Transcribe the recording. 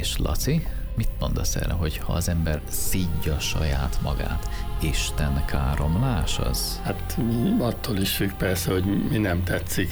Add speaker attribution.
Speaker 1: És Laci, mit mondasz erre, hogy ha az ember szidja saját magát, Isten káromlás az?
Speaker 2: Hát attól is függ persze, hogy mi nem tetszik